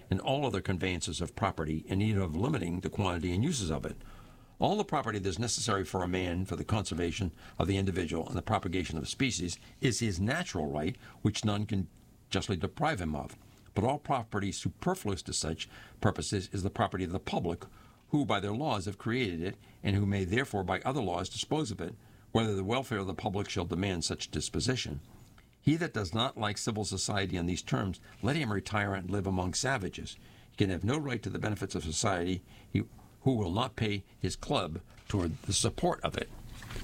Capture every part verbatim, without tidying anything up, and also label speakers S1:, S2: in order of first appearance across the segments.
S1: and all other conveyances of property in need of limiting the quantity and uses of it. All the property that is necessary for a man for the conservation of the individual and the propagation of species is his natural right, which none can justly deprive him of. But all property superfluous to such purposes is the property of the public, who by their laws have created it, and who may therefore by other laws dispose of it, whether the welfare of the public shall demand such disposition. He that does not like civil society on these terms, let him retire and live among savages. He can have no right to the benefits of society, he, who will not pay his club toward the support of it.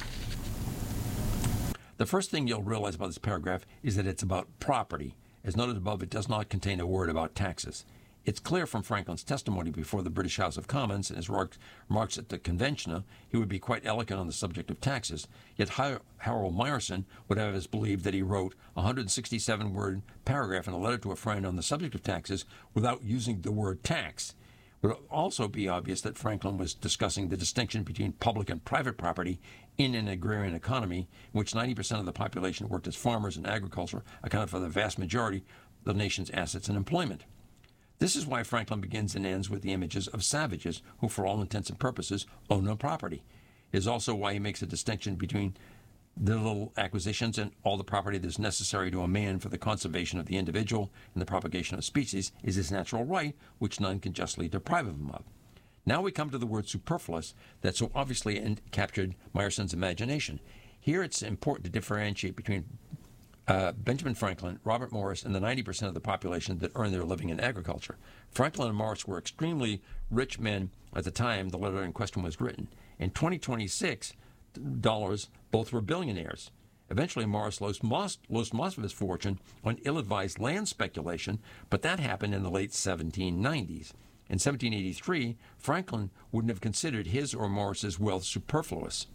S1: The first thing you'll realize about this paragraph is that it's about property. As noted above, it does not contain a word about taxes. It's clear from Franklin's testimony before the British House of Commons and his remarks at the convention he would be quite eloquent on the subject of taxes, yet Harold Meyerson would have us believe that he wrote a one hundred sixty-seven word paragraph in a letter to a friend on the subject of taxes without using the word tax. It would also be obvious that Franklin was discussing the distinction between public and private property in an agrarian economy in which ninety percent of the population worked as farmers, and agriculture accounted for the vast majority of the nation's assets and employment. This is why Franklin begins and ends with the images of savages who, for all intents and purposes, own no property. It is also why he makes a distinction between the little acquisitions and all the property that is necessary to a man for the conservation of the individual and the propagation of species is his natural right, which none can justly deprive him of. Now we come to the word superfluous that so obviously captured Meyerson's imagination. Here it's important to differentiate between Uh, Benjamin Franklin, Robert Morris, and the ninety percent of the population that earn their living in agriculture. Franklin and Morris were extremely rich men at the time the letter in question was written. In twenty twenty-six dollars, both were billionaires. Eventually, Morris lost most, lost most of his fortune on ill-advised land speculation, but that happened in the late seventeen nineties. In seventeen eighty-three, Franklin wouldn't have considered his or Morris's wealth superfluous.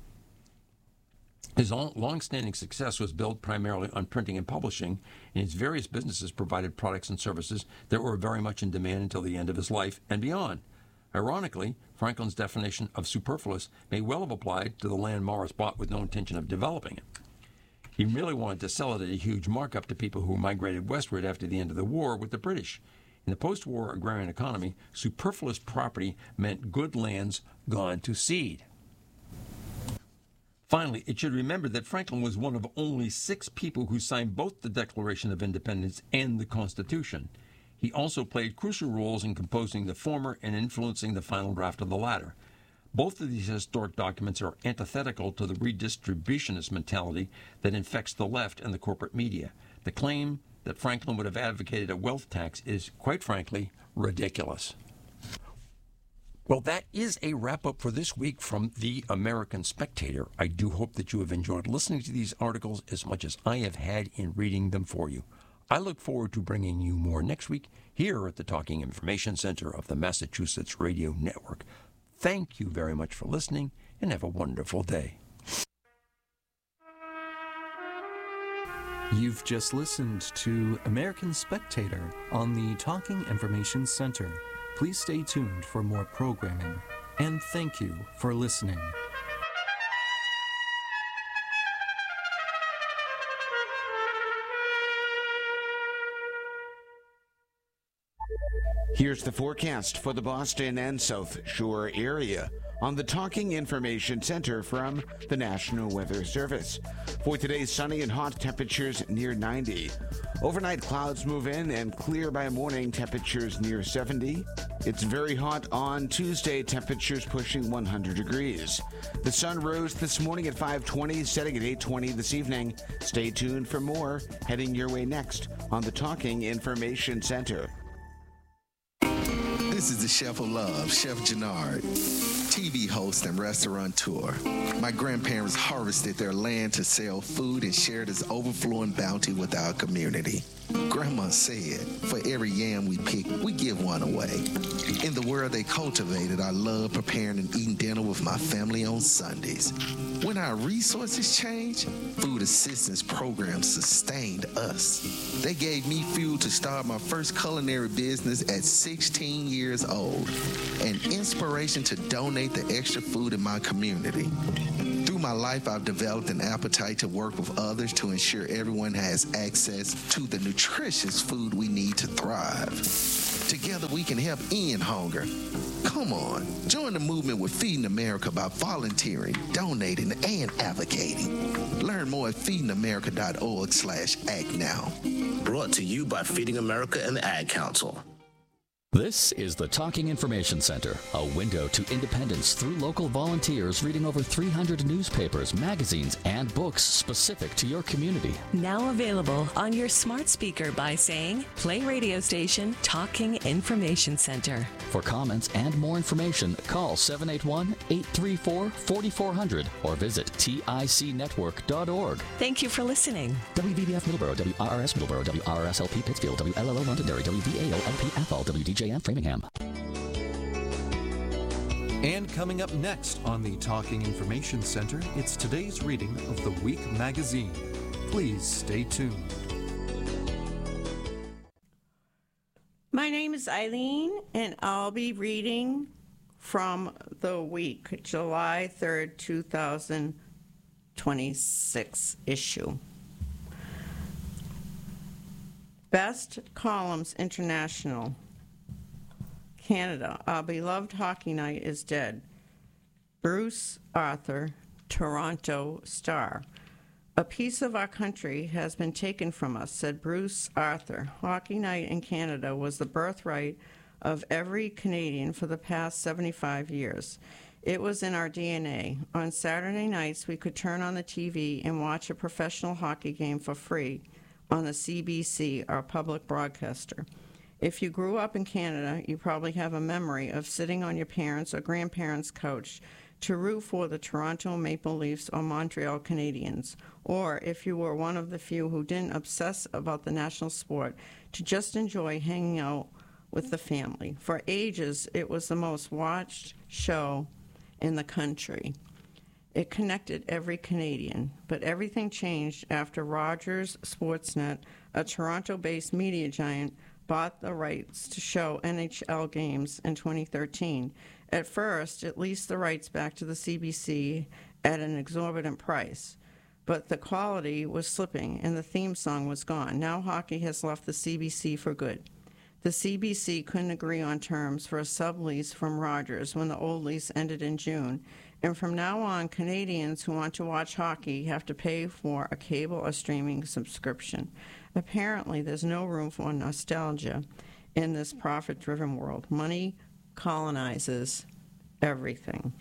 S1: His long-standing success was built primarily on printing and publishing, and his various businesses provided products and services that were very much in demand until the end of his life and beyond. Ironically, Franklin's definition of superfluous may well have applied to the land Morris bought with no intention of developing it. He really wanted to sell it at a huge markup to people who migrated westward after the end of the war with the British. In the post-war agrarian economy, superfluous property meant good lands gone to seed. Finally, it should be remembered that Franklin was one of only six people who signed both the Declaration of Independence and the Constitution. He also played crucial roles in composing the former and influencing the final draft of the latter. Both of these historic documents are antithetical to the redistributionist mentality that infects the left and the corporate media. The claim that Franklin would have advocated a wealth tax is, quite frankly, ridiculous. Well, that is a wrap-up for this week from The American Spectator. I do hope that you have enjoyed listening to these articles as much as I have had in reading them for you. I look forward to bringing you more next week here at the Talking Information Center of the Massachusetts Radio Network. Thank you very much for listening, and have a wonderful day.
S2: You've just listened to American Spectator on the Talking Information Center. Please stay tuned for more programming, and thank you for listening.
S3: Here's the forecast for the Boston and South Shore area on the Talking Information Center from the National Weather Service. For today, sunny and hot, temperatures near ninety. Overnight, clouds move in and clear by morning, temperatures near seventy. It's very hot on Tuesday, temperatures pushing one hundred degrees. The sun rose this morning at five twenty, setting at eight twenty this evening. Stay tuned for more heading your way next on the Talking Information Center.
S4: This is the Chef of Love, Chef Jannard, T V host and restaurateur. My grandparents harvested their land to sell food and share this overflowing bounty with our community. Grandma said, for every yam we pick, we give one away. In the world they cultivated, I love preparing and eating dinner with my family on Sundays. When our resources changed, food assistance programs sustained us. They gave me fuel to start my first culinary business at sixteen years old, and inspiration to donate the extra food in my community. Through my life, I've developed an appetite to work with others to ensure everyone has access to the nutritious food we need to thrive. Together we can help end hunger. Come on, join the movement with Feeding America by volunteering, donating, and advocating. Learn more at feeding america dot org slash act now.
S5: Brought to you by Feeding America and the Ad Council.
S6: This is the Talking Information Center, a window to independence through local volunteers reading over three hundred newspapers, magazines, and books specific to your community.
S7: Now available on your smart speaker by saying, play radio station Talking Information Center.
S6: For comments and more information, call seven eight one, eight three four, four four zero zero or visit tic network dot org.
S7: Thank you for listening.
S6: W B B F Middleborough, W R R S Middleborough, W R R S L P Pittsfield, W L L O Londonderry, W V A O L P Athol, W D J M Framingham.
S2: And coming up next on the Talking Information Center, it's today's reading of the Week magazine. Please stay tuned.
S8: My name is Eileen, and I'll be reading from the week, July third, two thousand twenty-six issue. Best Columns International. Canada, our beloved hockey knight is dead. Bruce Arthur, Toronto Star. A piece of our country has been taken from us, said Bruce Arthur. Hockey night in Canada was the birthright of every Canadian for the past seventy-five years. It was in our D N A. On Saturday nights, we could turn on the T V and watch a professional hockey game for free on the C B C, our public broadcaster. If you grew up in Canada, you probably have a memory of sitting on your parents' or grandparents' couch to root for the Toronto Maple Leafs or Montreal Canadiens, or if you were one of the few who didn't obsess about the national sport, to just enjoy hanging out with the family. For ages, it was the most watched show in the country. It connected every Canadian, but everything changed after Rogers Sportsnet, a Toronto-based media giant, bought the rights to show N H L games in twenty thirteen. At first, it leased the rights back to the C B C at an exorbitant price, but the quality was slipping and the theme song was gone. Now hockey has left the C B C for good. The C B C couldn't agree on terms for a sublease from Rogers when the old lease ended in June, and from now on, Canadians who want to watch hockey have to pay for a cable or streaming subscription. Apparently, there's no room for nostalgia in this profit-driven world. Money colonizes everything.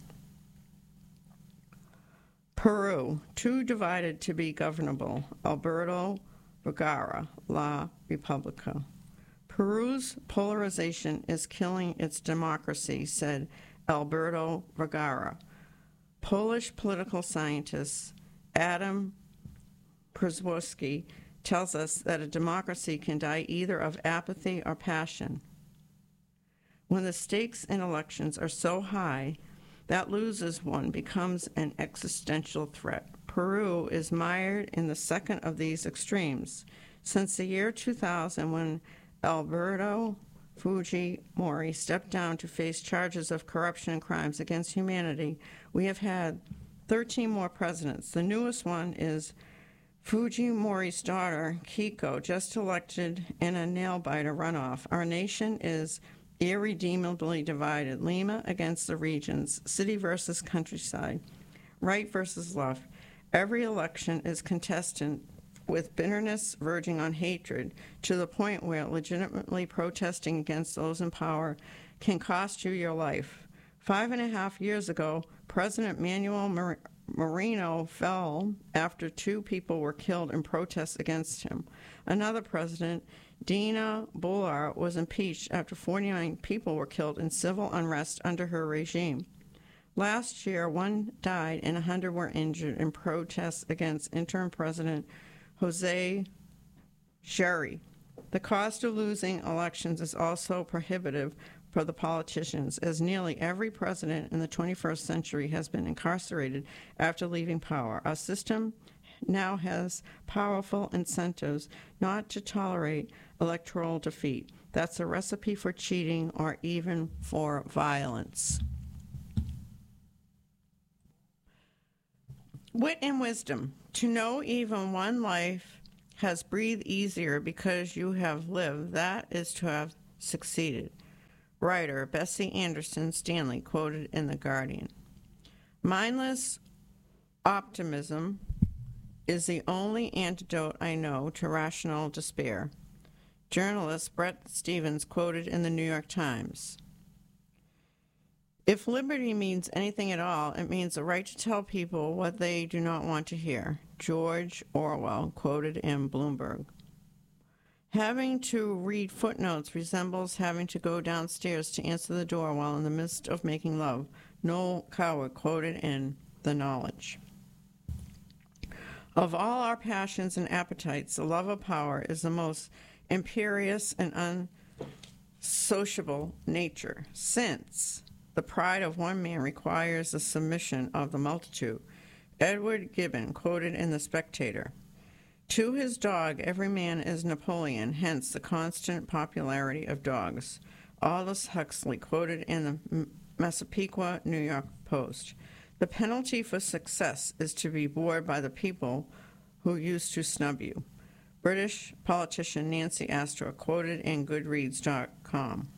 S8: Peru, too divided to be governable. Alberto Vergara, La República. Peru's polarization is killing its democracy, said Alberto Vergara. Polish political scientist Adam Przeworski tells us that a democracy can die either of apathy or passion. When the stakes in elections are so high, that loses one becomes an existential threat. Peru is mired in the second of these extremes. Since the year two thousand, when Alberto Fujimori stepped down to face charges of corruption and crimes against humanity, we have had thirteen more presidents. The newest one is Fujimori's daughter, Keiko, just elected in a nail-biter runoff. Our nation is irredeemably divided. Lima against the regions, city versus countryside, right versus left. Every election is contested with bitterness verging on hatred, to the point where legitimately protesting against those in power can cost you your life. Five and a half years ago, President Manuel Mar- Moreno fell after two people were killed in protests against him. Another president, Dina Boluart, was impeached after forty-nine people were killed in civil unrest under her regime. Last year, one died and one hundred were injured in protests against interim President Jose Sherry. The cost of losing elections is also prohibitive for the politicians, as nearly every president in the twenty-first century has been incarcerated after leaving power. Our system now has powerful incentives not to tolerate electoral defeat. That's a recipe for cheating or even for violence. Wit and wisdom. To know even one life has breathed easier because you have lived, that is to have succeeded. Writer Bessie Anderson Stanley quoted in The Guardian, "Mindless optimism is the only antidote I know to rational despair." Journalist Bret Stephens quoted in the New York Times, "If liberty means anything at all, it means the right to tell people what they do not want to hear." George Orwell quoted in Bloomberg. "Having to read footnotes resembles having to go downstairs to answer the door while in the midst of making love." Noel Coward quoted in The Knowledge. "Of all our passions and appetites, the love of power is the most imperious and unsociable nature, since the pride of one man requires the submission of the multitude." Edward Gibbon quoted in The Spectator. "To his dog, every man is Napoleon, hence the constant popularity of dogs." Aldous Huxley quoted in the Massapequa New York Post. "The penalty for success is to be bored by the people who used to snub you." British politician Nancy Astor quoted in Goodreads dot com.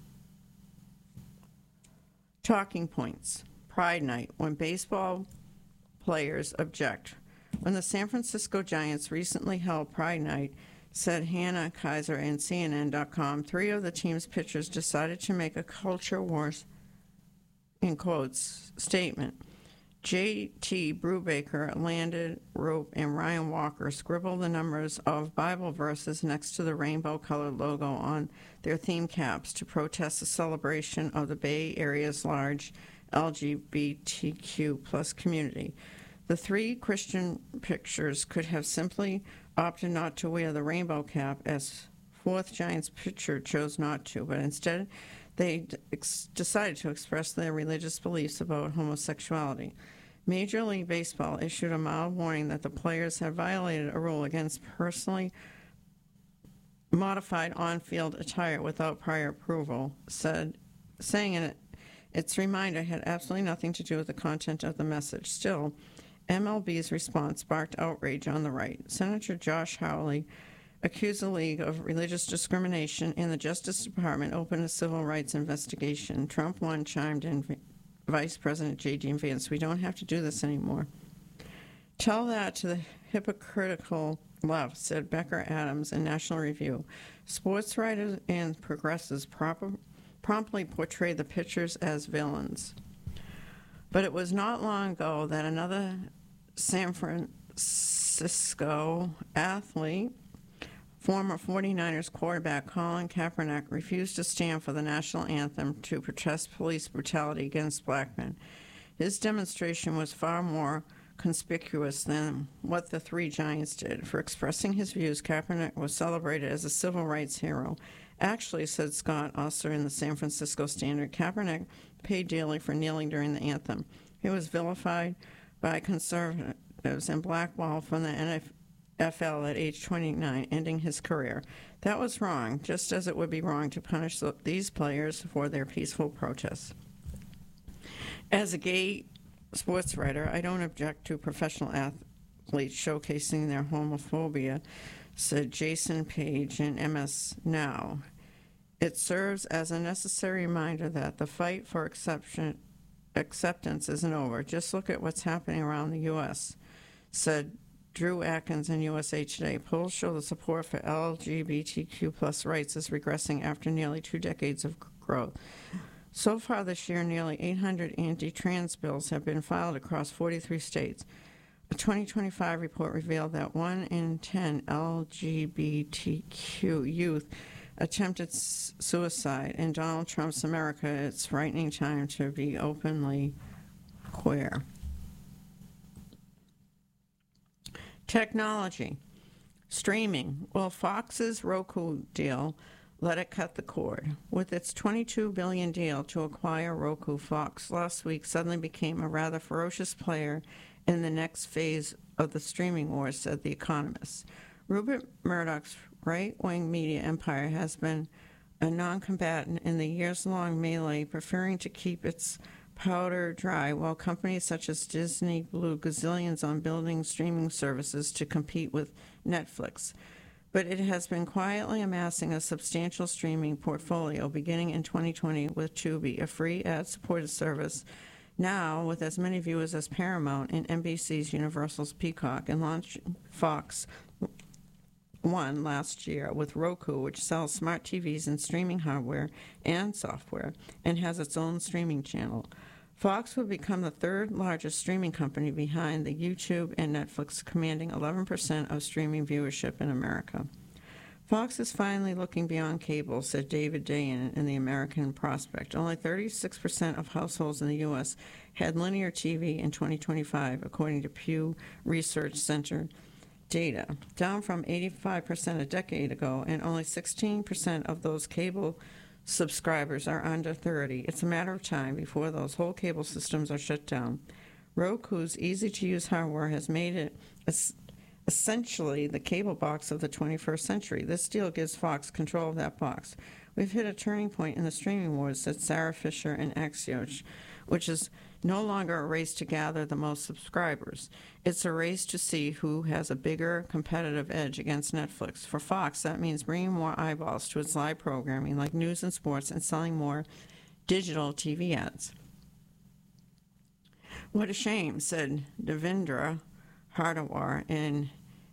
S8: Talking points. Pride Night, when baseball players object. When the San Francisco Giants recently held Pride Night, said Hannah Kaiser in C N N dot com, three of the team's pitchers decided to make a culture wars, in quotes, statement. J T Brubaker, Landon Rope, and Ryan Walker scribbled the numbers of Bible verses next to the rainbow-colored logo on their theme caps to protest the celebration of the Bay Area's large L G B T Q plus community. The three Christian pictures could have simply opted not to wear the rainbow cap, as fourth Giants pitcher chose not to, but instead they ex- decided to express their religious beliefs about homosexuality. Major League Baseball issued a mild warning that the players had violated a rule against personally modified on-field attire without prior approval, said, saying in it, its reminder had absolutely nothing to do with the content of the message. Still, M L B's response sparked outrage on the right. Senator Josh Hawley accused the league of religious discrimination, and the Justice Department opened a civil rights investigation. Trump one chimed in, Vice President J D. Vance, "We don't have to do this anymore." "Tell that to the hypocritical left," said Becker Adams in National Review. "Sports writers and progressives proper, promptly portrayed the pitchers as villains." But it was not long ago that another San Francisco athlete, former forty-niners quarterback Colin Kaepernick, refused to stand for the national anthem to protest police brutality against black men. His demonstration was far more conspicuous than what the three Giants did. For expressing his views, Kaepernick was celebrated as a civil rights hero. Actually, said Scott Osler in the San Francisco Standard, Kaepernick paid dearly for kneeling during the anthem. He was vilified by conservatives and blackballed from the N F L at age twenty-nine, ending his career. That was wrong, just as it would be wrong to punish these players for their peaceful protests. As a gay sports writer, I don't object to professional athletes showcasing their homophobia, said Jason Page in M S Now. It serves as a necessary reminder that the fight for exception, acceptance isn't over. Just look at what's happening around the U S, said Drew Atkins in U S A Today. Polls show the support for L G B T Q plus rights is regressing after nearly two decades of growth. So far this year, nearly eight hundred anti-trans bills have been filed across forty-three states. A twenty twenty-five report revealed that one in ten L G B T Q youth attempted s- suicide. In Donald Trump's America, it's frightening time to be openly queer. Technology. Streaming. Well, Fox's Roku deal let it cut the cord. With its twenty-two billion dollars deal to acquire Roku, Fox last week suddenly became a rather ferocious player in the next phase of the streaming wars, said The Economist. Rupert Murdoch's right-wing media empire has been a non-combatant in the years-long melee, preferring to keep its powder dry, while companies such as Disney blew gazillions on building streaming services to compete with Netflix. but it has been quietly amassing a substantial streaming portfolio beginning in twenty twenty with Tubi, a free ad-supported service, now with as many viewers as Paramount and N B C's Universal's Peacock, and launched Fox One last year with Roku, which sells smart T Vs and streaming hardware and software, and has its own streaming channel. Fox will become the third largest streaming company behind the YouTube and Netflix, commanding eleven percent of streaming viewership in America. Fox is finally looking beyond cable, said David Dayen in the American Prospect. Only thirty-six percent of households in the U S had linear T V in twenty twenty-five, according to Pew Research Center data, down from eighty-five percent a decade ago, and only sixteen percent of those cable subscribers are under thirty. It's a matter of time before those whole cable systems are shut down. Roku's easy-to-use hardware has made it es- essentially the cable box of the twenty-first century. This deal gives Fox control of that box. We've hit a turning point in the streaming wars, said Sarah Fisher in Axios, which is no longer a race to gather the most subscribers. It's a race to see who has a bigger competitive edge against Netflix. For Fox, that means bringing more eyeballs to its live programming like news and sports and selling more digital T V ads. What a shame, said Devendra Hardawar in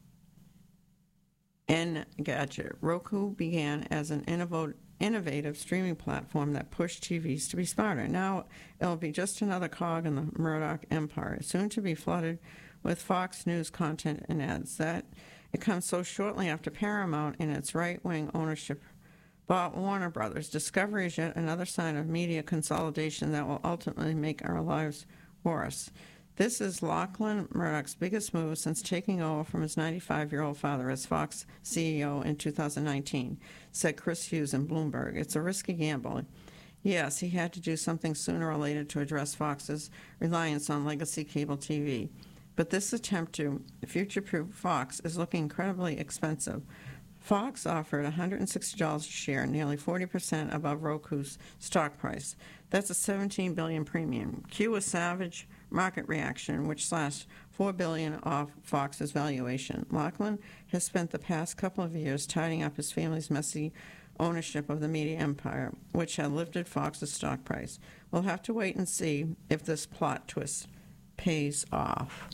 S8: Engadget. Roku began as an innovative innovative streaming platform that pushed T Vs to be smarter. Now it'll be just another cog in the Murdoch empire, soon to be flooded with Fox News content and ads. That it comes so shortly after Paramount and its right-wing ownership bought Warner Brothers. Discovery is yet another sign of media consolidation that will ultimately make our lives worse. This is Lachlan Murdoch's biggest move since taking over from his ninety-five-year-old father as Fox C E O in two thousand nineteen, said Chris Hughes in Bloomberg. It's a risky gamble. Yes, he had to do something sooner or later to address Fox's reliance on legacy cable T V. But this attempt to future-proof Fox is looking incredibly expensive. Fox offered one hundred sixty dollars a share, nearly forty percent above Roku's stock price. That's a seventeen billion dollars premium. Cue a savage market reaction, which slashed four billion dollars off Fox's valuation. Lachlan has spent the past couple of years tidying up his family's messy ownership of the media empire, which had lifted Fox's stock price. We'll have to wait and see if this plot twist pays off.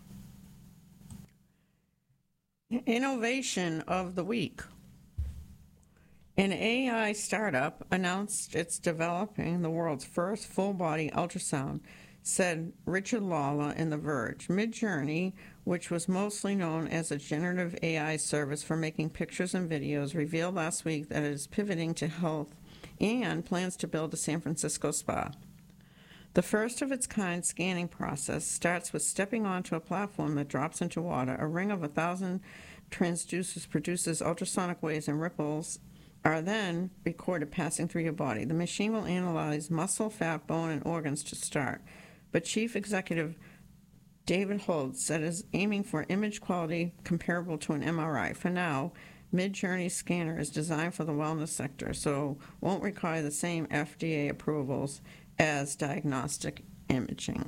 S8: Innovation of the week. An A I startup announced it's developing the world's first full-body ultrasound, said Richard Lawler in The Verge. Midjourney, which was mostly known as a generative A I service for making pictures and videos, revealed last week that it is pivoting to health and plans to build a San Francisco spa. The first of its kind scanning process starts with stepping onto a platform that drops into water. A ring of a thousand transducers produces ultrasonic waves and ripples are then recorded passing through your body. The machine will analyze muscle, fat, bone, and organs to start. But Chief Executive David Holtz said it is aiming for image quality comparable to an M R I. For now, Midjourney's scanner is designed for the wellness sector, so won't require the same F D A approvals as diagnostic imaging.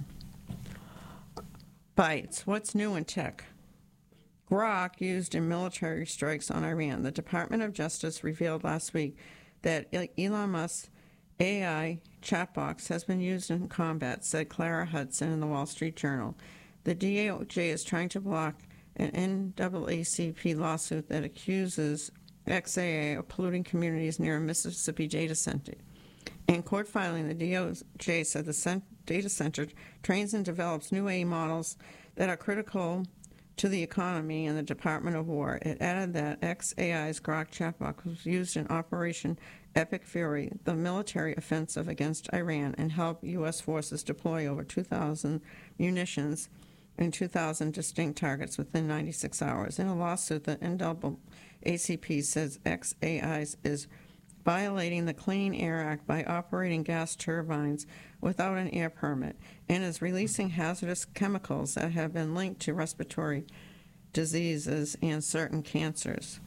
S8: Bytes. What's new in tech? Grok used in military strikes on Iran. The Department of Justice revealed last week that Elon Musk's A I chatbox has been used in combat, said Clara Hudson in the Wall Street Journal. The D O J is trying to block an N double A C P lawsuit that accuses X A A of polluting communities near a Mississippi data center. In court filing, the D O J said the data center trains and develops new A I models that are critical to the economy and the Department of War. It added that X A I's Grok chatbot was used in Operation Epic Fury, the military offensive against Iran, and helped U S forces deploy over two thousand munitions and two thousand distinct targets within ninety-six hours. In a lawsuit, the N double A C P says X A I is violating the Clean Air Act by operating gas turbines without an air permit and is releasing hazardous chemicals that have been linked to respiratory diseases and certain cancers.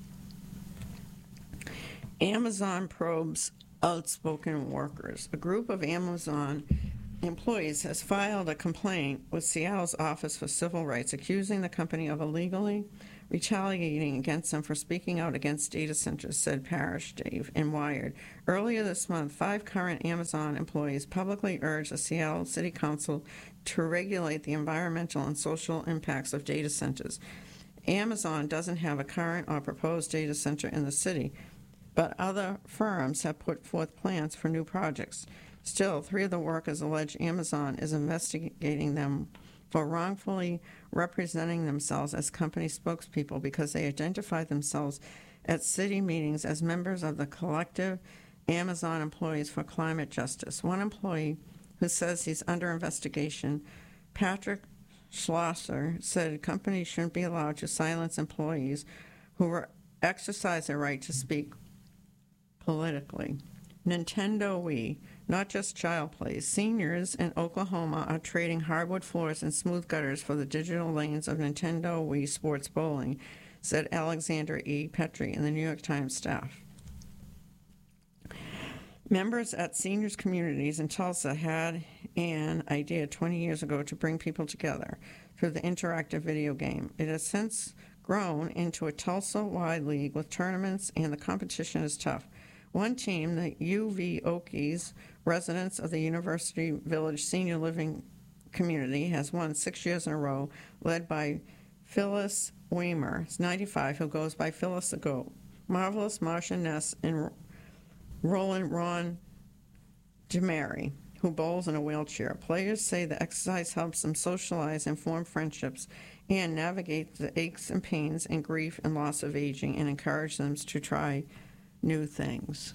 S8: Amazon probes outspoken workers. A group of Amazon employees has filed a complaint with Seattle's Office for Civil Rights accusing the company of illegally retaliating against them for speaking out against data centers, said Parrish Dave in Wired. Earlier this month, five current Amazon employees publicly urged the Seattle City Council to regulate the environmental and social impacts of data centers. Amazon doesn't have a current or proposed data center in the city, but other firms have put forth plans for new projects. Still, three of the workers allege Amazon is investigating them for wrongfully representing themselves as company spokespeople because they identified themselves at city meetings as members of the collective Amazon Employees for Climate Justice. One employee who says he's under investigation, Patrick Schlosser, said companies shouldn't be allowed to silence employees who exercise their right to speak politically. Nintendo Wii, not just child play. Seniors in Oklahoma are trading hardwood floors and smooth gutters for the digital lanes of Nintendo Wii Sports Bowling, said Alexander E. Petrie in the New York Times staff. Members at seniors communities in Tulsa had an idea twenty years ago to bring people together through the interactive video game. It has since grown into a Tulsa-wide league with tournaments, and the competition is tough. One team, the U V Okies, residents of the University Village Senior Living Community, has won six years in a row, led by Phyllis Weimer, ninety-five, who goes by Phyllis the Goat. Marvelous Marcia Ness and Roland Ron DeMary, who bowls in a wheelchair. Players say the exercise helps them socialize and form friendships and navigate the aches and pains and grief and loss of aging and encourage them to try new things.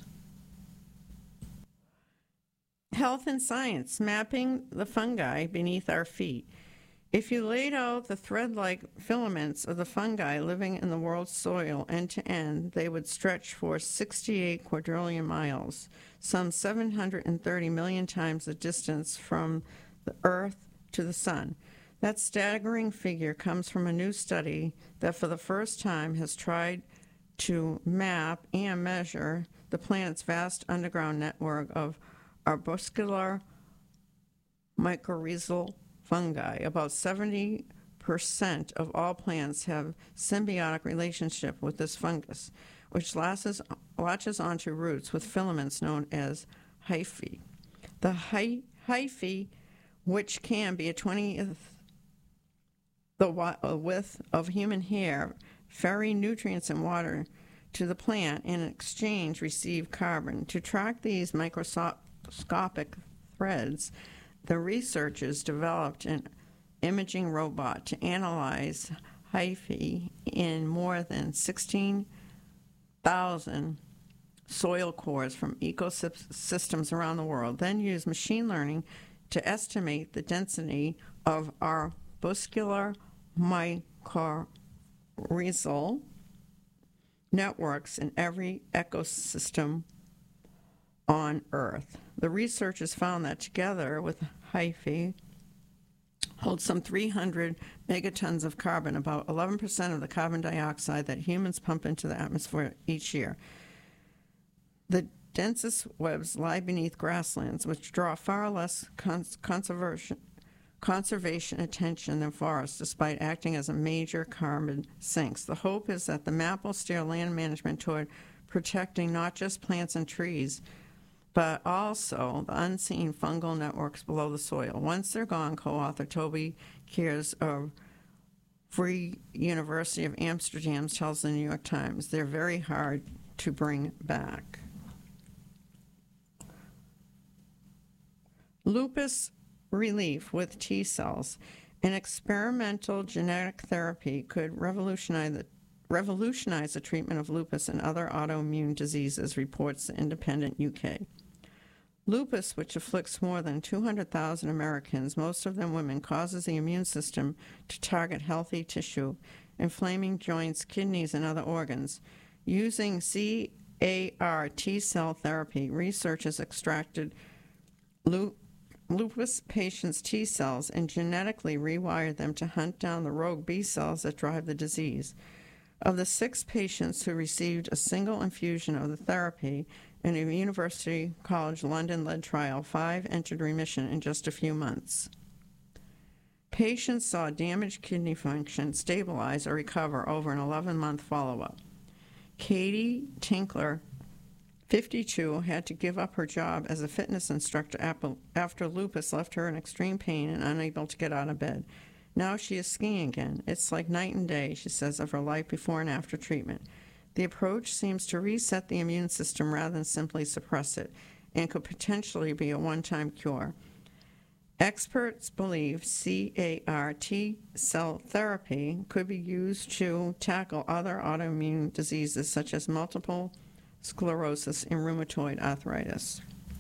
S8: Health and science, mapping the fungi beneath our feet. If you laid out the thread-like filaments of the fungi living in the world's soil end to end, they would stretch for sixty-eight quadrillion miles, some seven hundred thirty million times the distance from the Earth to the Sun. That staggering figure comes from a new study that for the first time has tried to map and measure the planet's vast underground network of arbuscular mycorrhizal fungi. About seventy percent of all plants have symbiotic relationship with this fungus, which latches, latches onto roots with filaments known as hyphae. The hy- hyphae, which can be a twentieth the width of human hair, ferry nutrients and water to the plant and in exchange receive carbon. To track these microscopic threads, the researchers developed an imaging robot to analyze hyphae in more than sixteen thousand soil cores from ecosystems around the world, then use machine learning to estimate the density of arbuscular mycorrhizal networks in every ecosystem on Earth. The researchers found that together with hyphae hold some three hundred megatons of carbon, about eleven percent of the carbon dioxide that humans pump into the atmosphere each year. The densest webs lie beneath grasslands, which draw far less cons- conservation conservation attention than forests, despite acting as a major carbon sinks. The hope is that the map will steer land management toward protecting not just plants and trees, but also the unseen fungal networks below the soil. Once they're gone, co-author Toby Kears of Free University of Amsterdam tells the New York Times, they're very hard to bring back. Lupus relief with T cells. An experimental genetic therapy could revolutionize the, revolutionize the treatment of lupus and other autoimmune diseases, reports the Independent U K. Lupus, which afflicts more than two hundred thousand Americans, most of them women, causes the immune system to target healthy tissue, inflaming joints, kidneys, and other organs. Using C A R T-cell therapy, researchers extracted lupus lupus patients' T cells and genetically rewired them to hunt down the rogue B cells that drive the disease. Of the six patients who received a single infusion of the therapy in a University College London-led trial, five entered remission in just a few months. Patients saw damaged kidney function stabilize or recover over an eleven-month follow-up. Katie Tinkler, fifty-two, had to give up her job as a fitness instructor after lupus left her in extreme pain and unable to get out of bed. Now she is skiing again. It's like night and day, she says, of her life before and after treatment. The approach seems to reset the immune system rather than simply suppress it, and could potentially be a one-time cure. Experts believe C A R T cell therapy could be used to tackle other autoimmune diseases such as multiple sclerosis and rheumatoid arthritis.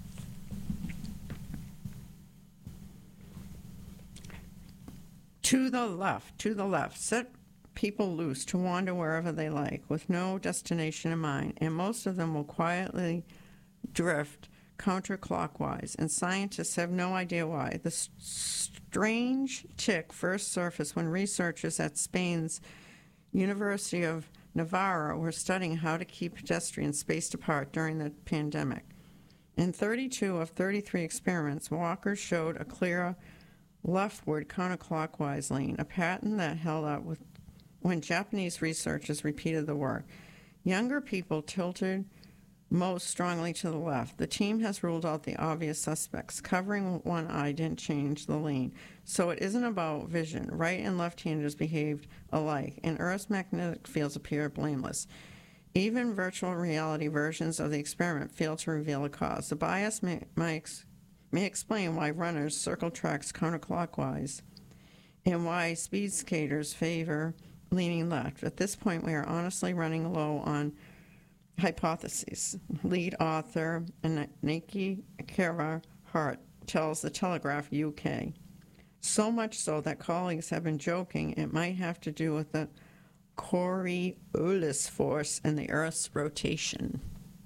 S8: To the left, to the left, set people loose to wander wherever they like with no destination in mind, and most of them will quietly drift counterclockwise, and scientists have no idea why. The st- strange tick first surfaced when researchers at Spain's University of Navarra were studying how to keep pedestrians spaced apart during the pandemic. In thirty-two of thirty-three experiments, walkers showed a clear leftward counterclockwise lane, a pattern that held up with when Japanese researchers repeated the work. Younger people tilted most strongly to the left. The team has ruled out the obvious suspects. Covering one eye didn't change the lane. So it isn't about vision. Right and left-handers behaved alike, and Earth's magnetic fields appear blameless. Even virtual reality versions of the experiment fail to reveal a cause. The bias may, may, ex, may explain why runners circle tracks counterclockwise and why speed skaters favor leaning left. At this point, we are honestly running low on hypotheses. Lead author Niki Kara Hart tells The Telegraph U K. So much so that colleagues have been joking it might have to do with the Coriolis force and the Earth's rotation.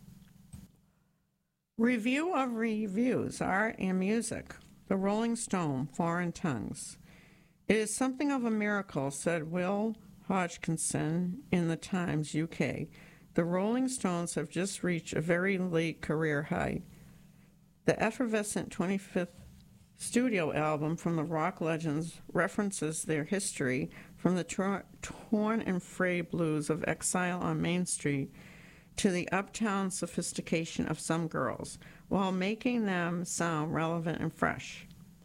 S8: Review of reviews, art and music. The Rolling Stone, Foreign Tongues. It is something of a miracle, said Will Hodgkinson in the Times U K. The Rolling Stones have just reached a very late career height. The effervescent twenty-fifth studio album from the rock legends references their history from the tor- torn and frayed blues of exile on Main Street to the uptown sophistication of some girls, while making them sound relevant and fresh.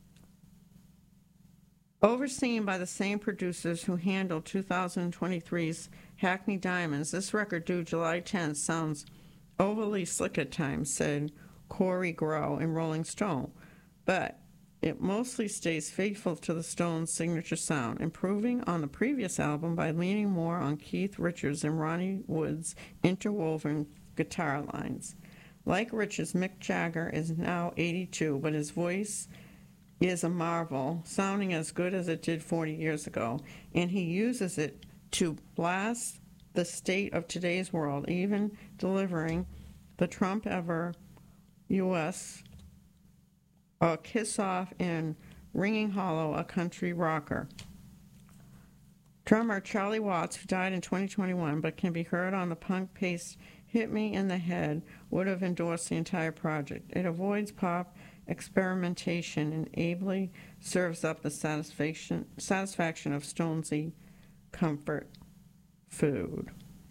S8: Overseen by the same producers who handled two thousand twenty-three's Hackney Diamonds, this record due July tenth sounds overly slick at times, said Corey Grow in Rolling Stone, but it mostly stays faithful to the Stones' signature sound, improving on the previous album by leaning more on Keith Richards and Ronnie Wood's interwoven guitar lines. Like Richards, Mick Jagger is now eighty-two, but his voice is a marvel, sounding as good as it did forty years ago, and he uses it to blast the state of today's world, even delivering the Trump ever U S a kiss-off in Ringing Hollow, a country rocker. Drummer Charlie Watts, who died in twenty twenty-one but can be heard on the punk-paced Hit Me in the Head, would have endorsed the entire project. It avoids pop experimentation and ably serves up the satisfaction satisfaction of Stonesy comfort food.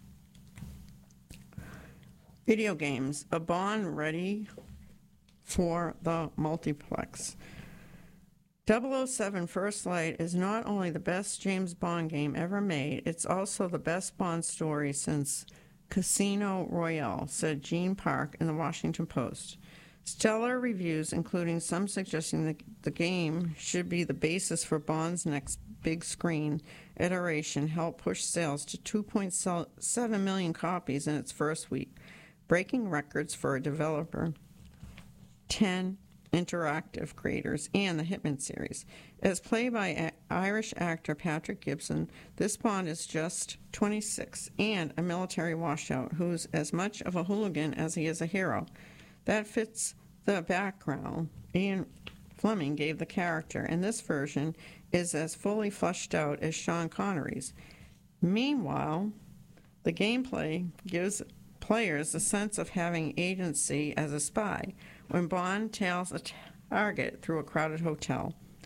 S8: Video games. A Bond ready for the multiplex. double oh seven First Light is not only the best James Bond game ever made, it's also the best Bond story since Casino Royale, said Gene Park in the Washington Post. Stellar reviews, including some suggesting that the game should be the basis for Bond's next big screen iteration, helped push sales to two point seven million copies in its first week, breaking records for a developer, ten Interactive creators, and the Hitman series. As played by a- Irish actor Patrick Gibson, this Bond is just twenty-six and a military washout who's as much of a hooligan as he is a hero. That fits the background Ian Fleming gave the character, and this version is as fully fleshed out as Sean Connery's. Meanwhile, the gameplay gives players a sense of having agency as a spy when Bond tails a target through a crowded hotel.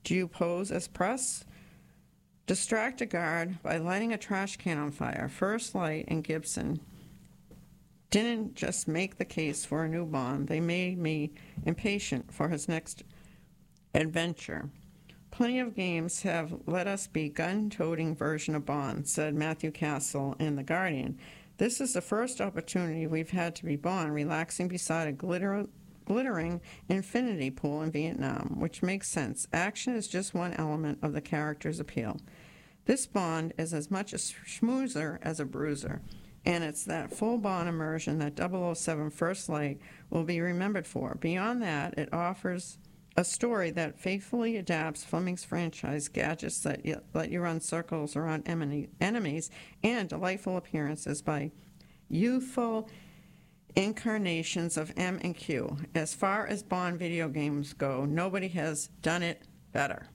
S8: Do you pose as press? Distract a guard by lighting a trash can on fire. First Light and Gibson didn't just make the case for a new Bond. They made me impatient for his next adventure. Plenty of games have let us be gun-toting version of Bond, said Matthew Castle in The Guardian. This is the first opportunity we've had to be Bond, relaxing beside a glitter, glittering infinity pool in Vietnam, which makes sense. Action is just one element of the character's appeal. This Bond is as much a schmoozer as a bruiser, and it's that full Bond immersion that double oh seven First Light will be remembered for. Beyond that, it offers a story that faithfully adapts Fleming's franchise, gadgets that you, let you run circles around enemies, and delightful appearances by youthful incarnations of M and Q. As far as Bond video games go, nobody has done it better.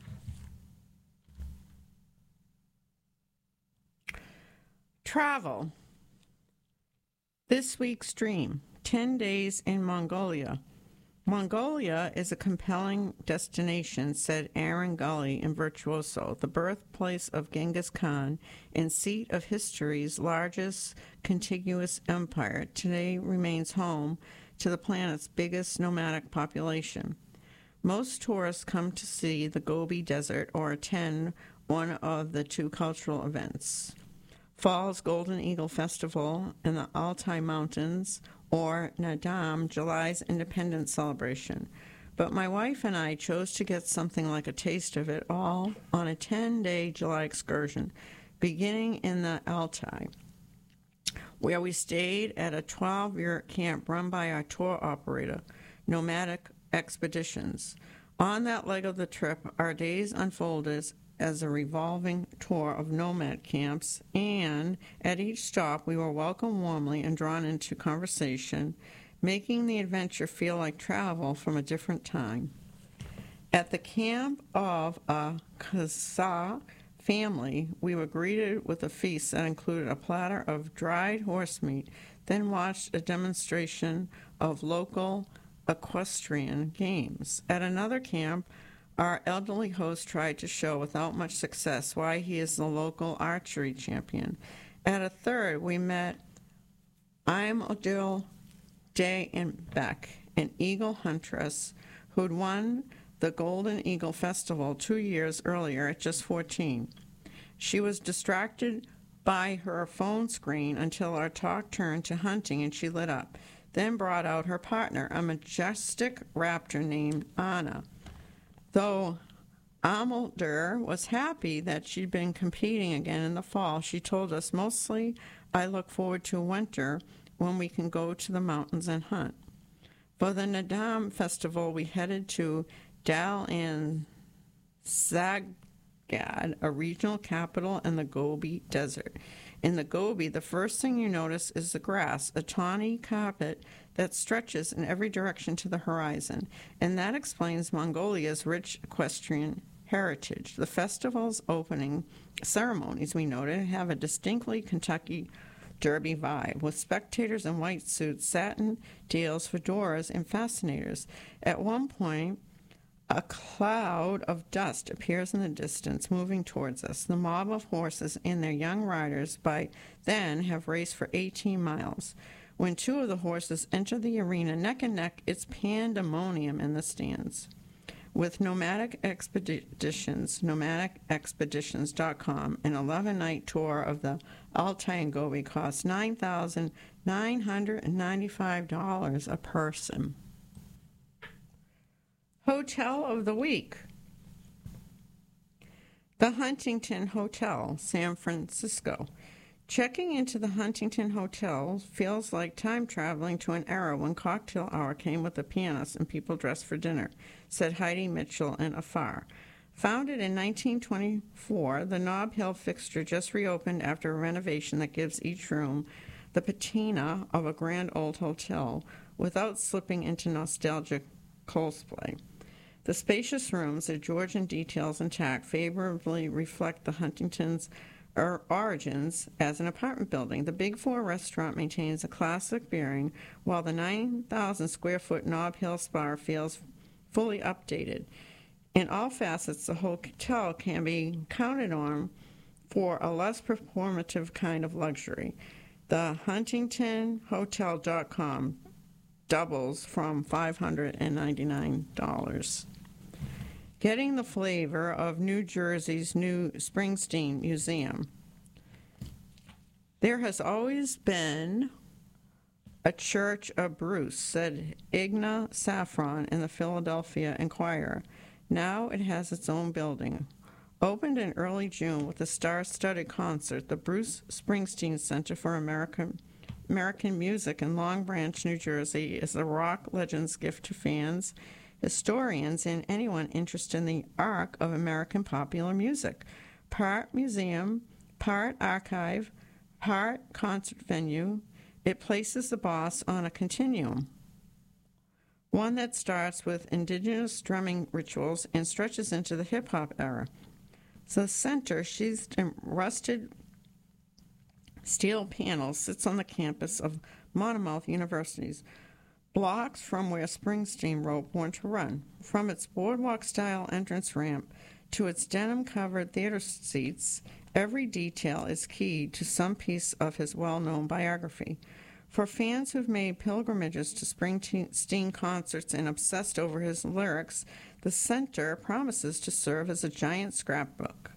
S8: Travel. This week's dream, ten days in Mongolia. Mongolia is a compelling destination, said Aaron Gully in Virtuoso, the birthplace of Genghis Khan and seat of history's largest contiguous empire. Today remains home to the planet's biggest nomadic population. Most tourists come to see the Gobi Desert or attend one of the two cultural events. Fall's Golden Eagle Festival in the Altai Mountains, or Nadam, July's independence celebration. But my wife and I chose to get something like a taste of it all on a ten-day July excursion, beginning in the Altai, where we stayed at a twelve-year camp run by our tour operator, Nomadic Expeditions. On that leg of the trip, our days unfolded as a revolving tour of nomad camps, and at each stop we were welcomed warmly and drawn into conversation, making the adventure feel like travel from a different time. At the camp of a Kazakh family, we were greeted with a feast that included a platter of dried horse meat, then watched a demonstration of local equestrian games. At another camp, our elderly host tried to show, without much success, why he is the local archery champion. At a third, we met I'm Odile Day and Beck, an eagle huntress who'd won the Golden Eagle Festival two years earlier at just fourteen. She was distracted by her phone screen until our talk turned to hunting and she lit up, then brought out her partner, a majestic raptor named Anna. Though Amaldur was happy that she'd been competing again in the fall, she told us, mostly I look forward to winter when we can go to the mountains and hunt. For the Nadam festival, we headed to Dal and Zagad, a regional capital in the Gobi Desert. In the Gobi, the first thing you notice is the grass, a tawny carpet that stretches in every direction to the horizon, and that explains Mongolia's rich equestrian heritage. The festival's opening ceremonies, we noted, have a distinctly Kentucky Derby vibe, with spectators in white suits, satin deals, fedoras, and fascinators. At one point, a cloud of dust appears in the distance, moving towards us. The mob of horses and their young riders by then have raced for eighteen miles. When two of the horses enter the arena neck and neck, it's pandemonium in the stands. With Nomadic Expeditions, nomadic expeditions dot com, an eleven-night tour of the Altai and Gobi costs nine thousand nine hundred ninety-five dollars a person. Hotel of the Week. The Huntington Hotel, San Francisco. Checking into the Huntington Hotel feels like time traveling to an era when cocktail hour came with a pianist and people dressed for dinner, said Heidi Mitchell in Afar. Founded in nineteen twenty-four, the Nob Hill fixture just reopened after a renovation that gives each room the patina of a grand old hotel without slipping into nostalgic cosplay. The spacious rooms, their Georgian details intact, favorably reflect the Huntington's origins as an apartment building. The Big Four restaurant maintains a classic bearing, while the nine thousand square foot Nob Hill Spa feels fully updated. In all facets, the hotel can be counted on for a less performative kind of luxury. The Huntington Hotel dot com doubles from five hundred ninety-nine dollars. Getting the flavor of New Jersey's new Springsteen Museum. There has always been a Church of Bruce, said Igna Saffron in the Philadelphia Inquirer. Now it has its own building. Opened in early June with a star-studded concert, the Bruce Springsteen Center for American, American Music in Long Branch, New Jersey, is the rock legend's gift to fans, historians, and anyone interested in the arc of American popular music. Part museum, part archive, part concert venue, it places the boss on a continuum, one that starts with indigenous drumming rituals and stretches into the hip-hop era. The center, sheathed in rusted steel panels, sits on the campus of Monmouth University's, blocks from where Springsteen wrote Born to Run. From its boardwalk-style entrance ramp to its denim-covered theater seats, every detail is keyed to some piece of his well-known biography. For fans who've made pilgrimages to Springsteen concerts and obsessed over his lyrics, the center promises to serve as a giant scrapbook.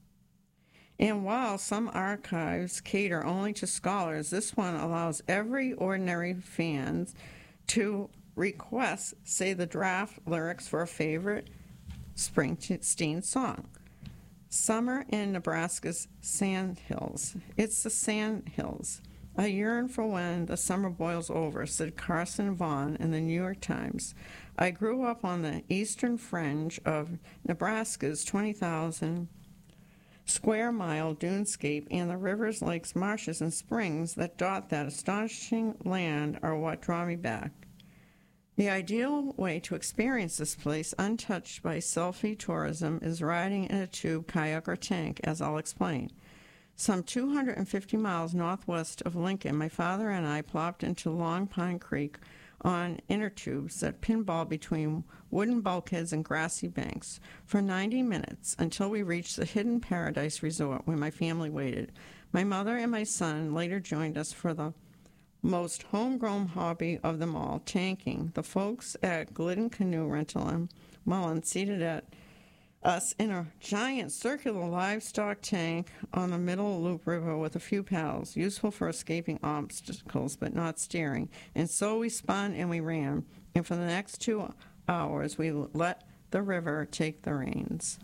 S8: And while some archives cater only to scholars, this one allows every ordinary fan to request, say, the draft lyrics for a favorite Springsteen song. Summer in Nebraska's Sandhills. It's the Sandhills. I yearn for when the summer boils over, said Carson Vaughn in the New York Times. I grew up on the eastern fringe of Nebraska's twenty thousand square mile dunescape, and the rivers, lakes, marshes, and springs that dot that astonishing land are what draw me back. The ideal way to experience this place, untouched by selfie tourism, is riding in a tube, kayak, or tank, as I'll explain. Some two hundred fifty miles northwest of Lincoln, my father and I plopped into Long Pine Creek on inner tubes that pinball between wooden bulkheads and grassy banks for ninety minutes until we reached the Hidden Paradise Resort where my family waited. My mother and my son later joined us for the most homegrown hobby of them all, tanking. The folks at Glidden Canoe Rental in Mullen seated at us in a giant circular livestock tank on the Middle Loop River with a few paddles, useful for escaping obstacles but not steering. And so we spun and we ran, and for the next two hours we let the river take the reins.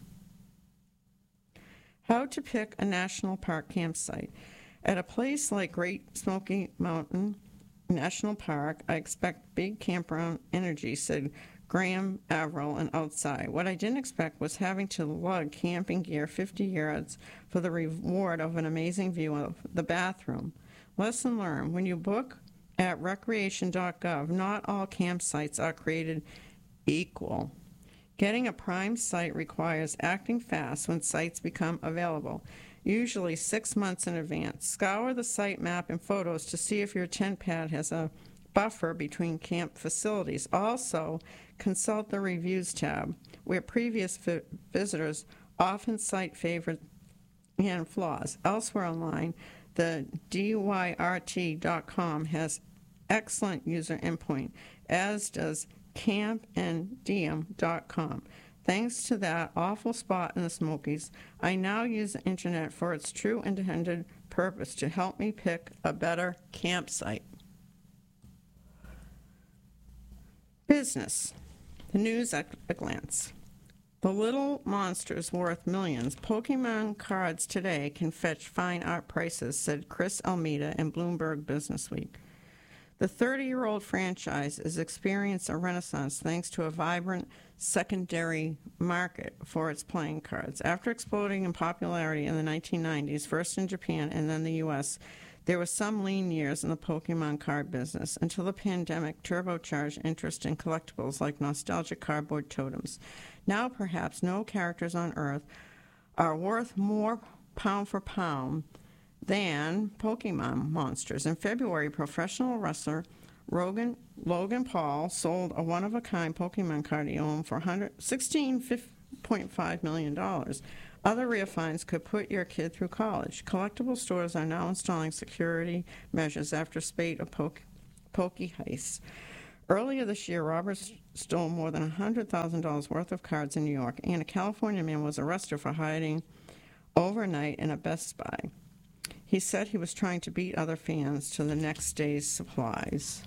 S8: How to pick a national park campsite. At a place like Great Smoky Mountain National Park, I expect big campground energy, said Graham Averill, and Outside. What I didn't expect was having to lug camping gear fifty yards for the reward of an amazing view of the bathroom. Lesson learned. When you book at recreation dot gov, not all campsites are created equal. Getting a prime site requires acting fast when sites become available, usually six months in advance. Scour the site map and photos to see if your tent pad has a buffer between camp facilities. Also, consult the Reviews tab, where previous vi- visitors often cite favorites and flaws. Elsewhere online, the D Y R T dot com has excellent user input, as does camp and diem dot com. Thanks to that awful spot in the Smokies, I now use the internet for its true intended purpose, to help me pick a better campsite. Business. The news at a glance. The little monsters worth millions. Pokemon cards today can fetch fine art prices, said Chris Almeida in Bloomberg Businessweek. The thirty-year-old franchise has experienced a renaissance thanks to a vibrant secondary market for its playing cards. After exploding in popularity in the nineteen nineties, first in Japan and then the U S, there were some lean years in the Pokemon card business until the pandemic turbocharged interest in collectibles like nostalgic cardboard totems. Now, perhaps no characters on Earth are worth more pound for pound than Pokemon monsters. In February, professional wrestler Rogan, Logan Paul sold a one-of-a-kind Pokemon card he owned for sixteen point five million dollars. Other rare finds could put your kid through college. Collectible stores are now installing security measures after a spate of poke, pokey heists. Earlier this year, robbers stole more than one hundred thousand dollars worth of cards in New York, and a California man was arrested for hiding overnight in a Best Buy. He said he was trying to beat other fans to the next day's supplies.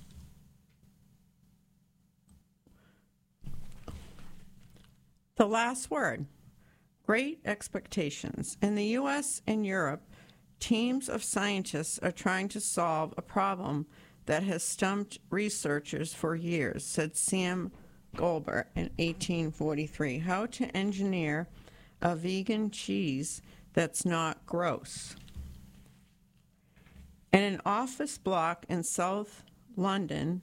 S8: The last word. Great expectations. In the U S and Europe, teams of scientists are trying to solve a problem that has stumped researchers for years, said Sam Goldberg in eighteen forty-three. How to engineer a vegan cheese that's not gross. In an office block in South London,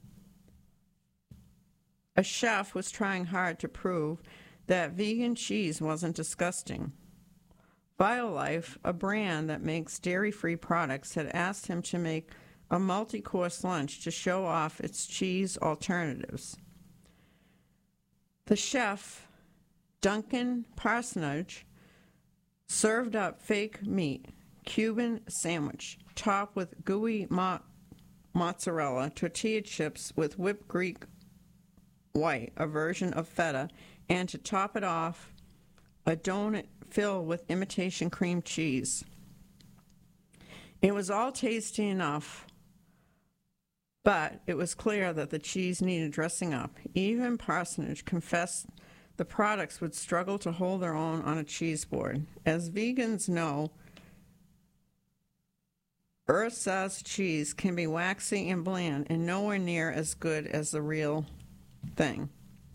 S8: a chef was trying hard to prove that vegan cheese wasn't disgusting. BioLife, a brand that makes dairy-free products, had asked him to make a multi-course lunch to show off its cheese alternatives. The chef, Duncan Parsonage, served up fake meat, Cuban sandwich, topped with gooey mo- mozzarella, tortilla chips with whipped Greek white, a version of feta, and to top it off, a donut filled with imitation cream cheese. It was all tasty enough, but it was clear that the cheese needed dressing up. Even Parsonage confessed the products would struggle to hold their own on a cheese board. As vegans know, ersatz cheese can be waxy and bland and nowhere near as good as the real thing.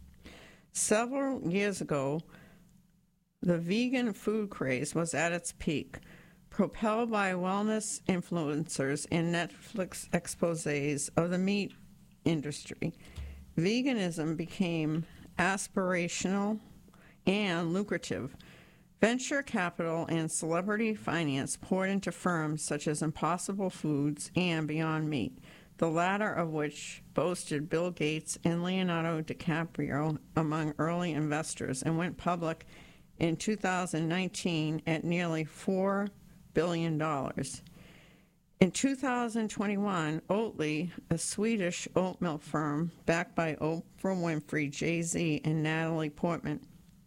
S8: Several years ago, the vegan food craze was at its peak, propelled by wellness influencers and Netflix exposés of the meat industry. Veganism became aspirational and lucrative. Venture capital and celebrity finance poured into firms such as Impossible Foods and Beyond Meat, the latter of which boasted Bill Gates and Leonardo DiCaprio among early investors and went public in two thousand nineteen at nearly four billion dollars. In two thousand twenty-one, Oatly, a Swedish oat milk firm backed by Oprah Winfrey, Jay-Z, and Natalie Portman,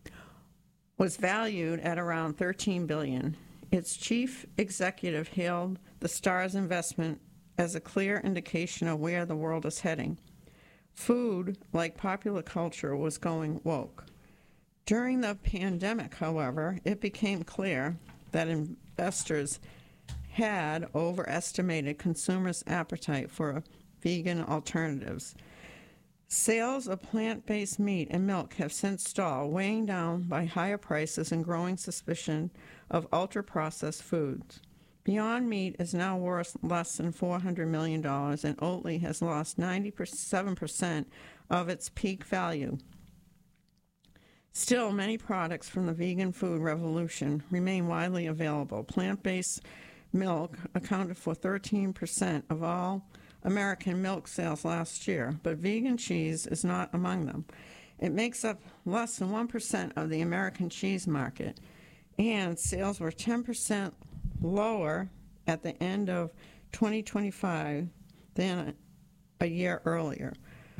S8: was valued at around thirteen billion dollars. Its chief executive hailed the star's investment as a clear indication of where the world is heading. Food, like popular culture, was going woke. During the pandemic, however, it became clear that investors had overestimated consumers' appetite for vegan alternatives. Sales of plant-based meat and milk have since stalled, weighing down by higher prices and growing suspicion of ultra-processed foods. Beyond Meat is now worth less than four hundred million dollars, and Oatly has lost ninety-seven percent of its peak value. Still, many products from the vegan food revolution remain widely available. Plant-based milk accounted for thirteen percent of all American milk sales last year, but vegan cheese is not among them. It makes up less than one percent of the American cheese market, and sales were ten percent lower at the end of twenty twenty-five than a year earlier.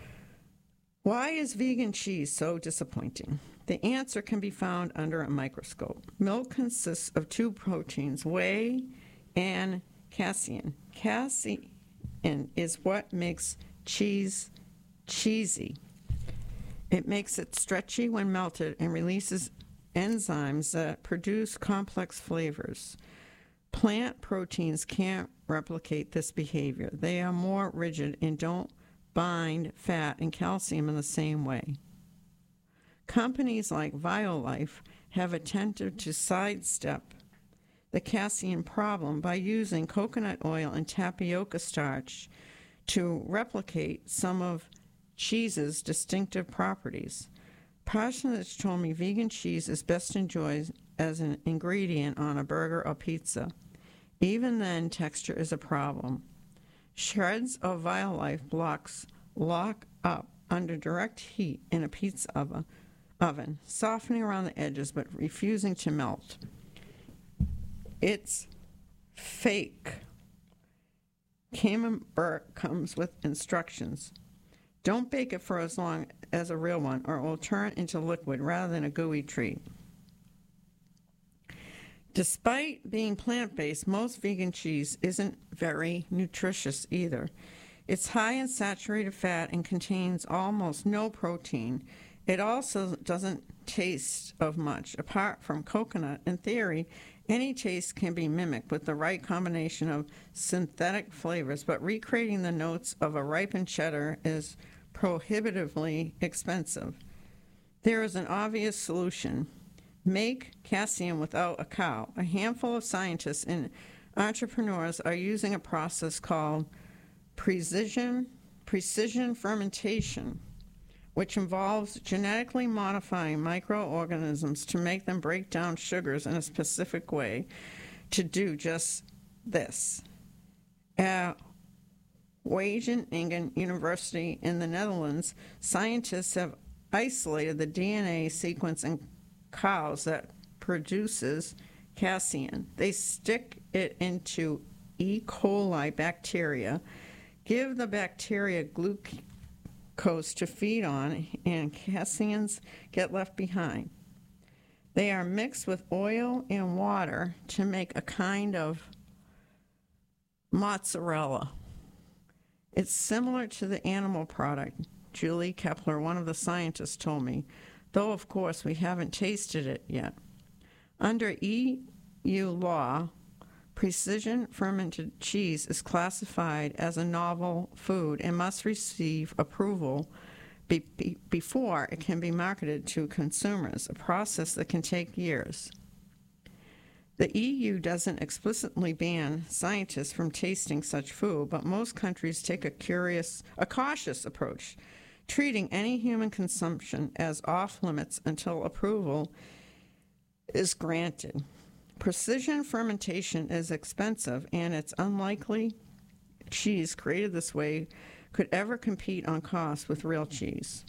S8: Why is vegan cheese so disappointing? The answer can be found under a microscope. Milk consists of two proteins, whey and casein. Casein is what makes cheese cheesy. It makes it stretchy when melted and releases enzymes that produce complex flavors. Plant proteins can't replicate this behavior. They are more rigid and don't bind fat and calcium in the same way. Companies like BioLife have attempted to sidestep the casein problem by using coconut oil and tapioca starch to replicate some of cheese's distinctive properties. Parsonage told me vegan cheese is best enjoyed as an ingredient on a burger or pizza. Even then, texture is a problem. Shreds of wildlife blocks lock up under direct heat in a pizza oven, oven, softening around the edges but refusing to melt. It's fake. Camembert comes with instructions. Don't bake it for as long as a real one, or it will turn into liquid rather than a gooey treat. Despite being plant-based, most vegan cheese isn't very nutritious either. It's high in saturated fat and contains almost no protein. It also doesn't taste of much. Apart from coconut, in theory, any taste can be mimicked with the right combination of synthetic flavors, but recreating the notes of a ripened cheddar is prohibitively expensive. There is an obvious solution. Make casein without a cow. A handful of scientists and entrepreneurs are using a process called precision, precision fermentation, which involves genetically modifying microorganisms to make them break down sugars in a specific way to do just this. At Wageningen University in the Netherlands, scientists have isolated the D N A sequence in cows that produces casein. They stick it into E. coli bacteria, give the bacteria glucose to feed on, and caseins get left behind. They are mixed with oil and water to make a kind of mozzarella. It's similar to the animal product, Julie Kepler, one of the scientists, told me, though, of course, we haven't tasted it yet. Under E U law, precision fermented cheese is classified as a novel food and must receive approval be- be- before it can be marketed to consumers, a process that can take years. The E U doesn't explicitly ban scientists from tasting such food, but most countries take a curious, a cautious approach, treating any human consumption as off-limits until approval is granted. Precision fermentation is expensive, and it's unlikely cheese created this way could ever compete on cost with real cheese.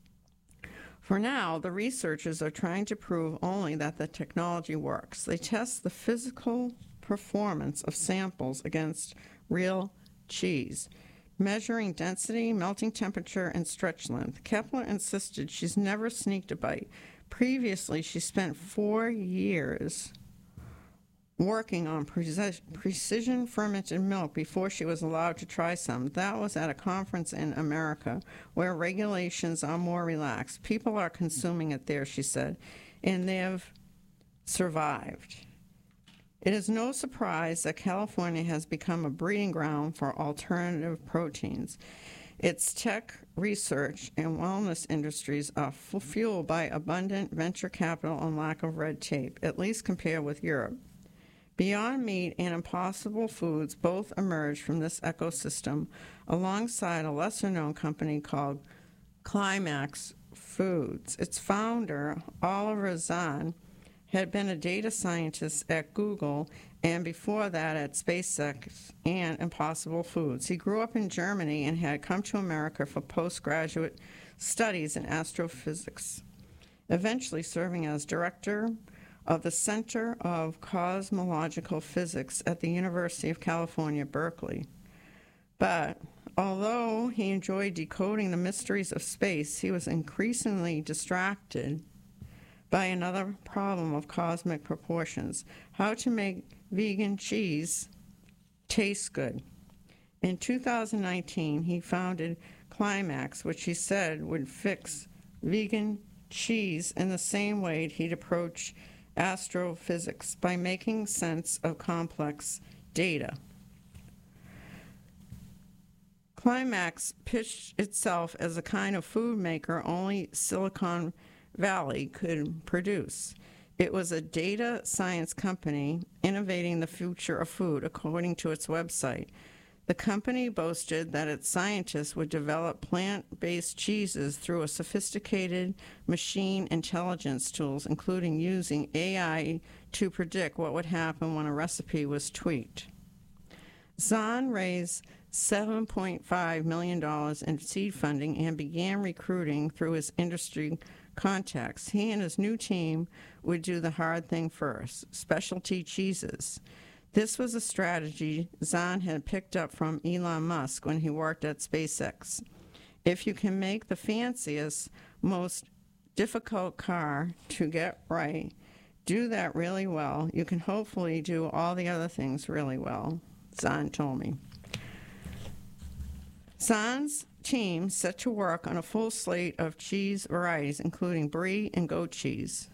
S8: For now, the researchers are trying to prove only that the technology works. They test the physical performance of samples against real cheese, measuring density, melting temperature, and stretch length. Kepler insisted she's never sneaked a bite. Previously, she spent four years working on precision fermented milk before she was allowed to try some. That was at a conference in America where regulations are more relaxed. People are consuming it there, she said, and they've survived. It is no surprise that California has become a breeding ground for alternative proteins. Its tech, research, and wellness industries are f- fueled by abundant venture capital and lack of red tape, at least compared with Europe. Beyond Meat and Impossible Foods both emerged from this ecosystem alongside a lesser-known company called Climax Foods. Its founder, Oliver Zahn, had been a data scientist at Google and before that at SpaceX and Impossible Foods. He grew up in Germany and had come to America for postgraduate studies in astrophysics, eventually serving as director of the Center of Cosmological Physics at the University of California, Berkeley. But although he enjoyed decoding the mysteries of space, he was increasingly distracted by another problem of cosmic proportions: how to make vegan cheese taste good. In two thousand nineteen, he founded Climax, which he said would fix vegan cheese in the same way he'd approach astrophysics, by making sense of complex data. Climax pitched itself as a kind of food maker only Silicon Valley could produce. It was a data science company innovating the future of food, according to its website. The company boasted that its scientists would develop plant-based cheeses through a sophisticated machine intelligence tools, including using A I to predict what would happen when a recipe was tweaked. Zahn raised seven point five million dollars in seed funding and began recruiting through his industry contacts. He and his new team would do the hard thing first, specialty cheeses. This was a strategy Zahn had picked up from Elon Musk when he worked at SpaceX. If you can make the fanciest, most difficult car to get right, do that really well, you can hopefully do all the other things really well, Zahn told me. Zahn's team set to work on a full slate of cheese varieties, including brie and goat cheese.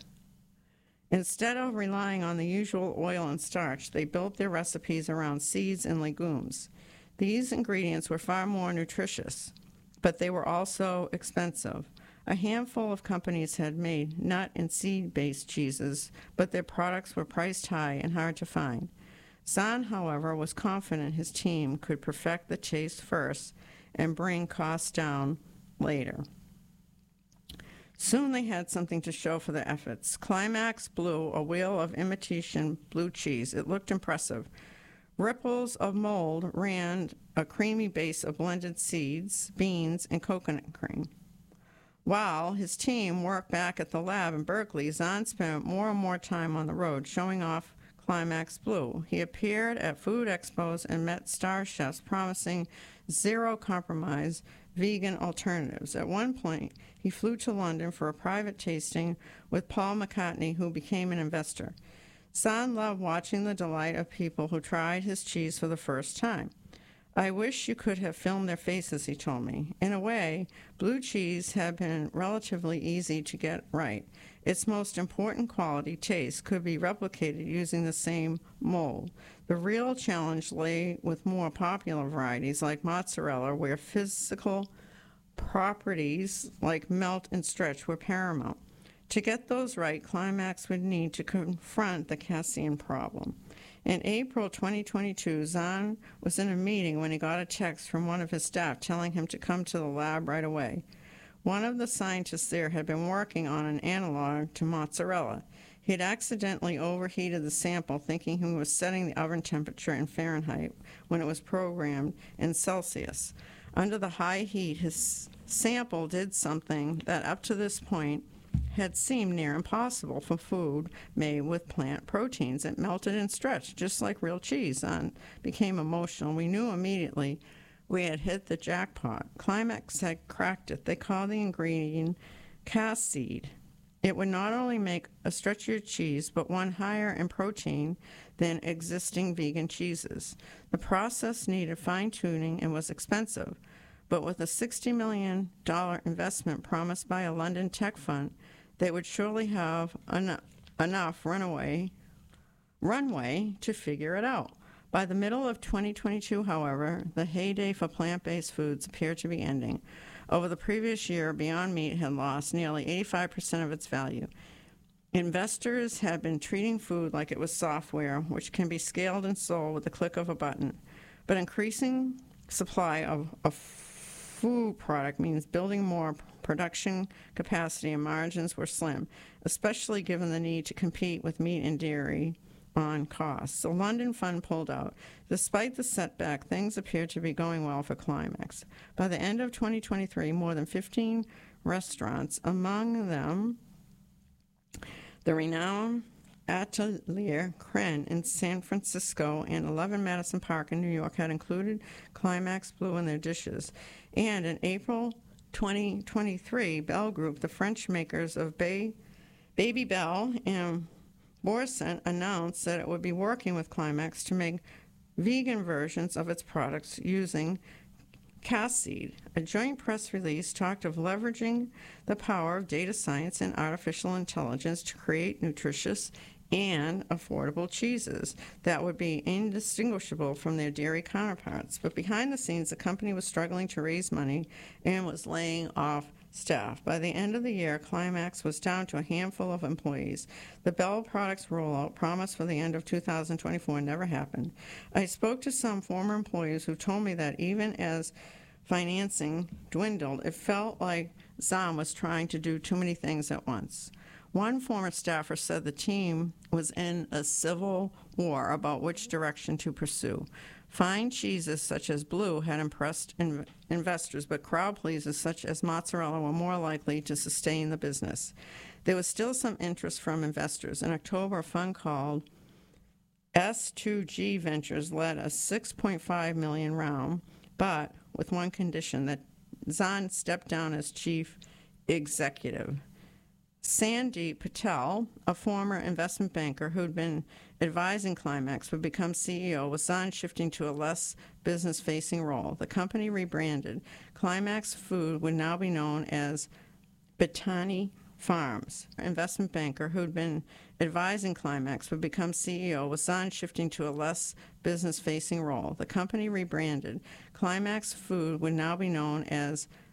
S8: Instead of relying on the usual oil and starch, they built their recipes around seeds and legumes. These ingredients were far more nutritious, but they were also expensive. A handful of companies had made nut and seed-based cheeses, but their products were priced high and hard to find. Zahn, however, was confident his team could perfect the taste first and bring costs down later. Soon they had something to show for their efforts. Climax Blue, a wheel of imitation blue cheese. It looked impressive. Ripples of mold ran a creamy base of blended seeds, beans, and coconut cream. While his team worked back at the lab in Berkeley, Zahn spent more and more time on the road showing off Climax Blue. He appeared at food expos and met star chefs promising zero-compromise vegan alternatives. At one point, he flew to London for a private tasting with Paul McCartney, who became an investor. Zahn loved watching the delight of people who tried his cheese for the first time. I wish you could have filmed their faces, he told me. In a way, blue cheese had been relatively easy to get right. Its most important quality, taste, could be replicated using the same mold. The real challenge lay with more popular varieties like mozzarella, where physical properties like melt and stretch were paramount. To get those right, Climax would need to confront the casein problem. In April twenty twenty-two, Zahn was in a meeting when he got a text from one of his staff telling him to come to the lab right away. One of the scientists there had been working on an analog to mozzarella. He had accidentally overheated the sample, thinking he was setting the oven temperature in Fahrenheit when it was programmed in Celsius. Under the high heat, his sample did something that up to this point had seemed near impossible for food made with plant proteins. It melted and stretched, just like real cheese. Zahn became emotional. We knew immediately we had hit the jackpot. Climax had cracked it. They called the ingredient casseed. It would not only make a stretchier cheese, but one higher in protein than existing vegan cheeses. The process needed fine-tuning and was expensive, but with a sixty million dollars investment promised by a London tech fund, they would surely have en- enough runaway, runway to figure it out. By the middle of twenty twenty-two, however, the heyday for plant-based foods appeared to be ending. Over the previous year, Beyond Meat had lost nearly eighty-five percent of its value. Investors had been treating food like it was software, which can be scaled and sold with the click of a button. But increasing supply of a food product means building more production capacity, and margins were slim, especially given the need to compete with meat and dairy on costs. The London fund pulled out. Despite the setback, things appeared to be going well for Climax. By the end of twenty twenty-three, more than fifteen restaurants, among them the renowned Atelier Cren in San Francisco and eleven Madison Park in New York, had included Climax Blue in their dishes. And in April twenty twenty-three, Bell Group, the French makers of Bay, Baby Bell and Boursin, announced that it would be working with Climax to make vegan versions of its products using casseed. A joint press release talked of leveraging the power of data science and artificial intelligence to create nutritious and affordable cheeses that would be indistinguishable from their dairy counterparts. But behind the scenes, the company was struggling to raise money and was laying off staff. By the end of the year, Climax was down to a handful of employees. The Bell Products rollout, promised for the end of two thousand twenty-four, never happened. I spoke to some former employees who told me that even as financing dwindled, it felt like Zahn was trying to do too many things at once. One former staffer said the team was in a civil war about which direction to pursue. Fine cheeses such as Blue had impressed in- investors, but crowd pleasers such as mozzarella were more likely to sustain the business. There was still some interest from investors. In October, a fund called S two G Ventures led a six point five million dollars round, but with one condition, that Zahn stepped down as chief executive. Sandy Patel, a former investment banker who'd been advising Climax, would become C E O, with Zahn shifting to a less business-facing role. The company rebranded. Climax Food would now be known as Batani Farms. Investment banker who'd been advising Climax would become C E O, with Zahn shifting to a less business-facing role. The company rebranded. Climax Food would now be known as